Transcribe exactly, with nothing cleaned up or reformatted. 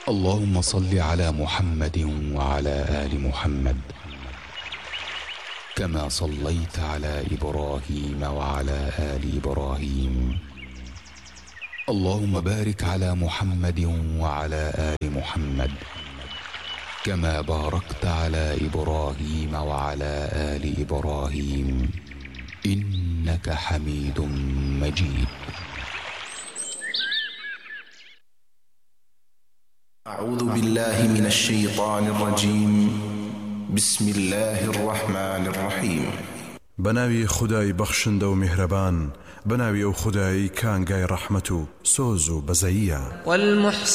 اللهم صل على محمد وعلى آل محمد كما صليت على إبراهيم وعلى آل إبراهيم. اللهم بارك على محمد وعلى آل محمد كما باركت على إبراهيم وعلى آل إبراهيم إنك حميد مجيد. أعوذ بالله من الشيطان الرجيم. بسم الله الرحمن الرحيم. بناوي خداي بخشند و مهربان، بناوي او خداي كانگای رحمتو سوزو بزايا.